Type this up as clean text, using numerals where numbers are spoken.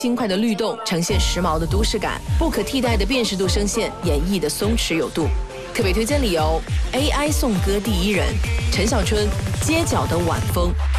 轻快的律动呈现时髦的都市感，不可替代的辨识度声线演绎的松弛有度。特别推荐理由 ：AI 颂歌第一人陈小春，街角的晚风。